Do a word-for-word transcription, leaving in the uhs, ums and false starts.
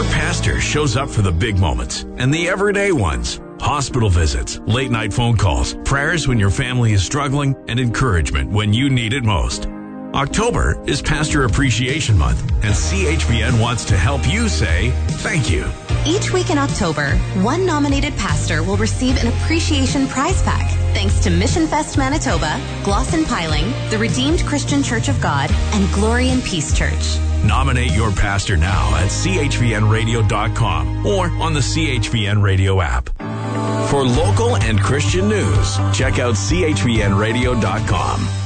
pastor shows up for the big moments and the everyday ones. Hospital visits, late night phone calls, prayers when your family is struggling, and encouragement when you need it most. October is Pastor Appreciation Month, and C H B N wants to help you say thank you. Each week in October, one nominated pastor will receive an appreciation prize pack thanks to Mission Fest Manitoba, Glosson Piling, the Redeemed Christian Church of God, and Glory and Peace Church. Nominate your pastor now at c h v n radio dot com or on the C H V N Radio app. For local and Christian news, check out c h v n radio dot com.